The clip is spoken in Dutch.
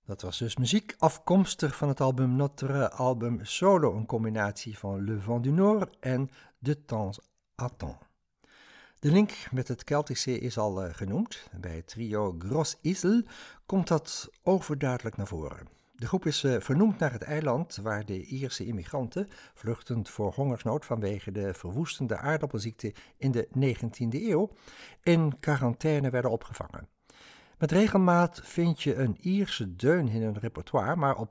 Dat was dus muziek afkomstig van het album Notre Album Solo, een combinatie van Le Vent du Nord en De Temps à Temps. De link met het Keltische is al genoemd. Bij het trio Gros Isle komt dat overduidelijk naar voren. De groep is vernoemd naar het eiland waar de Ierse immigranten, vluchtend voor hongersnood vanwege de verwoestende aardappelziekte in de 19e eeuw, in quarantaine werden opgevangen. Met regelmaat vind je een Ierse deun in hun repertoire, maar op